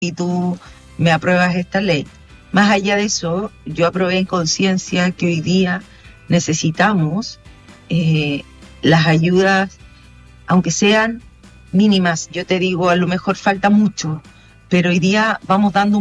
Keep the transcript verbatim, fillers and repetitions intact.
y tú me apruebas esta ley. Más allá de eso, yo aprobé en conciencia que hoy día necesitamos eh, las ayudas, aunque sean mínimas. Yo te digo, a lo mejor falta mucho, pero hoy día vamos dando